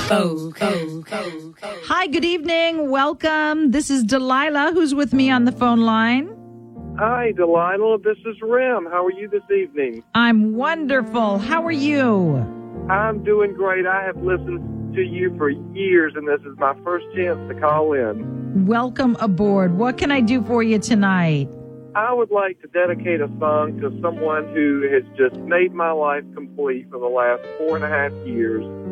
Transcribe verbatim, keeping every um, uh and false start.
Hi, good evening. Welcome. This is Delilah, who's with me on the phone line. Hi, Delilah. This is Rem. How are you this evening? I'm wonderful. How are you? I'm doing great. I have listened to you for years, and this is my first chance to call in. Welcome aboard. What can I do for you tonight? I would like to dedicate a song to someone who has just made my life complete for the last four and a half years.